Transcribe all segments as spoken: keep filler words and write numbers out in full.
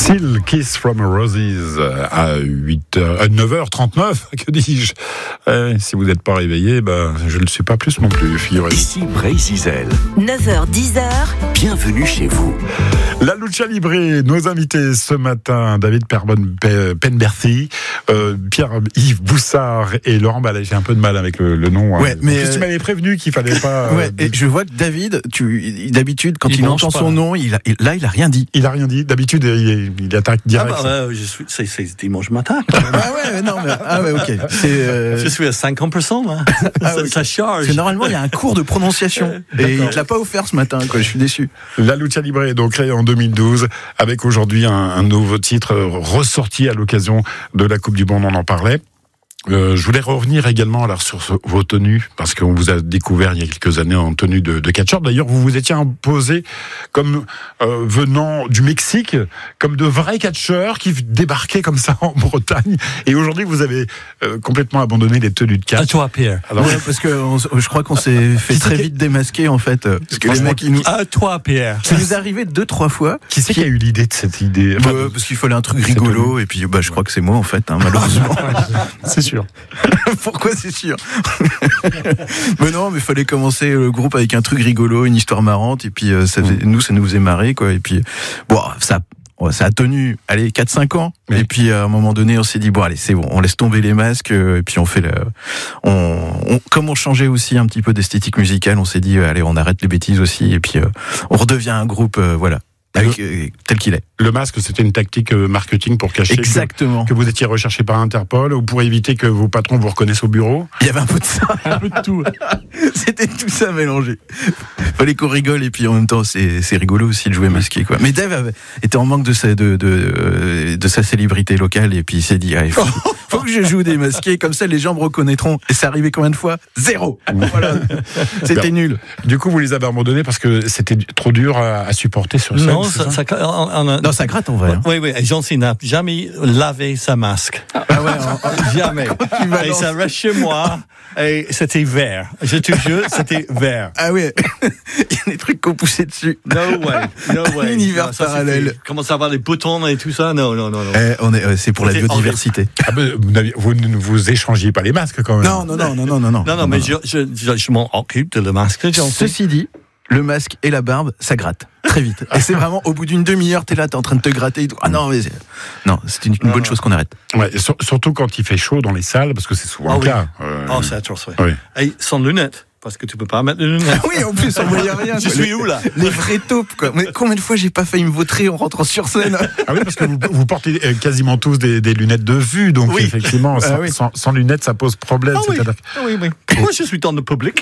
Still Kiss from a Roses à huit heures, à neuf heures trente-neuf, que dis-je. Euh, si vous n'êtes pas réveillé, ben, je ne le suis pas plus non plus, figurez-vous. Ici Brésil. neuf heures dix heures. Bienvenue chez vous. La Lucha Libre, nos invités ce matin, David Penberthy, euh, Pierre-Yves Boussard et Laurent Ballet. J'ai un peu de mal avec le, le nom. Ouais, hein. mais euh... tu m'avais prévenu qu'il fallait pas. Ouais, euh... et je vois que David, tu, d'habitude, quand il, il entend pas, son là. nom, il a, il, là, il a rien dit. Il a rien dit. D'habitude, il, il attaque direct. Ah bah, ouais, je suis, c'est, c'est dimanche matin. Ah ouais, non, mais, ah ouais, ok. C'est, euh... Je suis à cinquante pour cent là. Ah, ça, okay. ça charge. Parce que normalement, il y a un cours de prononciation. Et il te l'a pas offert ce matin, quoi. Je suis déçu. La Lucha Libre est donc créée en deux mille douze, avec aujourd'hui un, un nouveau titre ressorti à l'occasion de la Coupe du Monde, on en parlait. Euh, je voulais revenir également alors sur ce, vos tenues, parce qu'on vous a découvert il y a quelques années en tenue de, de catcheur. D'ailleurs, vous vous étiez imposé comme euh, venant du Mexique, comme de vrais catcheurs qui débarquaient comme ça en Bretagne. Et aujourd'hui, vous avez euh, complètement abandonné les tenues de catch. À toi, Pierre. Alors, Ouais, parce que on, je crois qu'on s'est fait très vite démasquer, en fait. Parce que les mecs, ils nous... À toi, Pierre. Ça nous est arrivé deux, trois fois. qui c'est qui a eu l'idée de cette idée? Bah, parce qu'il fallait un truc rigolo, et puis bah, je crois que c'est moi, en fait, hein, malheureusement. C'est sûr. Pourquoi c'est sûr? Mais non, mais il fallait commencer le groupe avec un truc rigolo, une histoire marrante, et puis euh, ça faisait, nous, ça nous faisait marrer, quoi. Et puis, bon, ça, ça a tenu, allez, quatre cinq ans. Oui. Et puis, à un moment donné, on s'est dit, bon, allez, c'est bon, on laisse tomber les masques, euh, et puis on fait le, on, on, comme on changeait aussi un petit peu d'esthétique musicale, on s'est dit, euh, allez, on arrête les bêtises aussi, et puis euh, on redevient un groupe, euh, voilà. Avec, euh, tel qu'il est. Le masque, c'était une tactique euh, marketing pour cacher Exactement. que, que vous étiez recherché par Interpol ou pour éviter que vos patrons vous reconnaissent au bureau. Il y avait un peu de ça, un peu de tout. C'était tout ça mélangé. Fallait qu'on rigole et puis en même temps c'est, c'est rigolo aussi de jouer masqué, quoi. Mais Dave avait, était en manque de sa, de, de, de sa célébrité locale et puis il s'est dit ah, il faut, faut que je joue des masqués comme ça les gens me reconnaîtront. Et c'est arrivé combien de fois? Zéro. Voilà. C'était nul. Du coup, vous les avez abandonnés parce que c'était trop dur à, à supporter sur scène. Non, c'est ça, ça ça, on, on a... Non, ça gratte en vrai. Hein. Oui, oui, Jean-Cyr n'a jamais lavé sa masque. Ah ouais, en, Jamais. Et ça reste chez moi, et c'était vert. Je te jure, c'était vert. ah ouais. Il y a des trucs qu'on poussait dessus. No way, no way. Univers non, ça, parallèle. Comment ça va, les boutons et tout ça? Non, non, non, non. Eh, on est, euh, c'est pour la C'était biodiversité. Ah ben, vous, n'aviez- vous ne vous échangiez pas les masques quand même. Non, non, non, non, non, non, non. Non, non, mais je, je, je, je m'en occupe de le masque de Jean-Cyr. Ceci dit, le masque et la barbe, ça gratte très vite. Et c'est vraiment au bout d'une demi-heure, t'es là, t'es en train de te gratter. Et tout. Ah non, mais c'est... non, c'est une, une bonne chose qu'on arrête. Ouais, et sur- surtout quand il fait chaud dans les salles, parce que c'est souvent Ah le oui. cas. Euh, Oh, c'est atroce, oui. oui. Et sans lunettes, parce que tu peux pas mettre de lunettes. Oui, en plus, on voyait rien. Je suis où, là? Les vrais taupes, quoi. Mais combien de fois j'ai pas failli me vautrer en rentrant sur scène? Ah oui, parce que vous, vous portez euh, quasiment tous des, des lunettes de vue, donc Oui. effectivement, sans, Ah oui. sans, sans lunettes, ça pose problème. Ah oui, c'est-à-dire- ah oui, oui. Moi, je suis dans le public.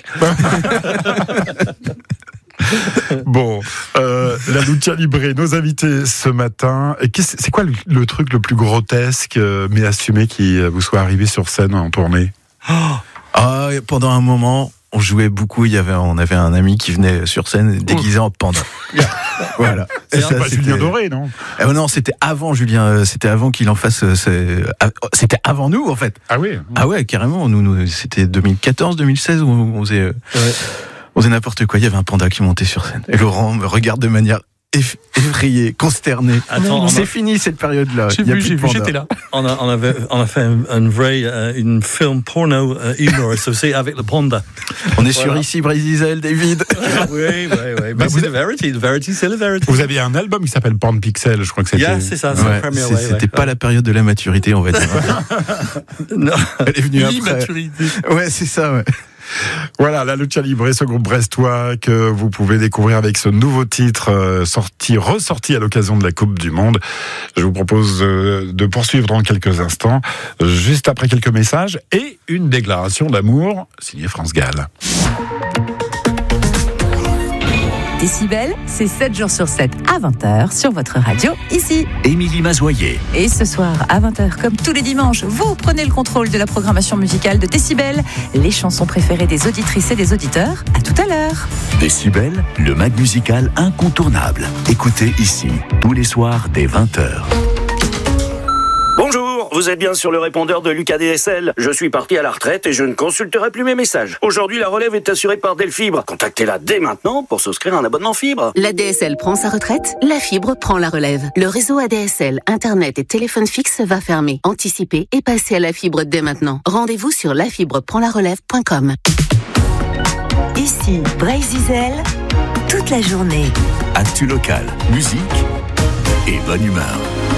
Bon, euh, la Lucha Libre, nos invités ce matin. Et qu'est-ce- c'est quoi le, le truc le plus grotesque, euh, mais assumé, qui euh, vous soit arrivé sur scène en tournée? Ah, et pendant un moment, on jouait beaucoup. Il y avait, on avait un ami qui venait sur scène déguisé en panda. Voilà. C'est ça, pas c'était- Julien Doré, non? Eh, non, c'était avant Julien. euh, C'était avant qu'il en fasse. euh, c'est- ah, C'était avant nous, en fait. Ah oui. Ah ouais, carrément. Nous, nous c'était deux mille quatorze, deux mille seize où on faisait, euh, on faisait n'importe quoi. Il y avait un panda qui montait sur scène. Et Laurent me regarde de manière eff- effrayée, consternée. Attends, on a- c'est fini cette période-là. J'ai Il y a vu, plus j'ai de vu, panda. j'étais là. On a, on avait, on a fait un, un vrai, euh, une film porno euh, humoriste aussi avec le panda. On est sur Voilà. ici, Brésil, David. Oui, oui, oui. Bah, Mais vous c'est êtes- la vérité. La vérité, c'est la vérité. Vous aviez un album qui s'appelle Porn Pixel, je crois que c'était. Yeah, c'est ça, c'est Ouais, la première. c'est- ouais, c'était ouais. pas la période de la maturité, on va dire. Non. Elle est venue après. L'immaturité. Ouais, c'est ça, ouais. Voilà, la Lucha Libre, ce groupe brestois que vous pouvez découvrir avec ce nouveau titre euh, sorti, ressorti à l'occasion de la Coupe du Monde. Je vous propose euh, de poursuivre dans quelques instants, juste après quelques messages et une déclaration d'amour signée France Gall. Décibel, c'est sept jours sur sept à vingt heures sur votre radio, ici. Émilie Mazoyer. Et ce soir, à vingt heures, comme tous les dimanches, vous prenez le contrôle de la programmation musicale de Décibel, les chansons préférées des auditrices et des auditeurs. À tout à l'heure. Décibel, le mag musical incontournable. Écoutez ici, tous les soirs dès vingt heures. Bonjour, vous êtes bien sur le répondeur de Lucas D S L. Je suis parti à la retraite et je ne consulterai plus mes messages. Aujourd'hui, la relève est assurée par Delfibre. Contactez-la dès maintenant pour souscrire un abonnement fibre. La D S L prend sa retraite, la fibre prend la relève. Le réseau A D S L, Internet et téléphone fixe va fermer. Anticipez et passez à la fibre dès maintenant. Rendez-vous sur la fibre prend la relève point com. Ici, Bray-Zizel, toute la journée. Actu local, musique et bonne humeur.